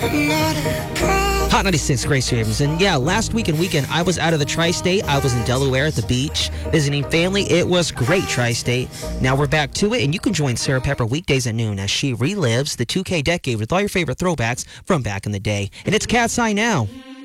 Hot 96, Grace Ravens. And yeah, last weekend I was out of the tri-state. I was in Delaware at the beach visiting family. It was great, tri-state. Now we're back to it, and you can join Sarah Pepper weekdays at noon as she relives the 2K decade with all your favorite throwbacks from back in the day. And it's Cat's Eye now.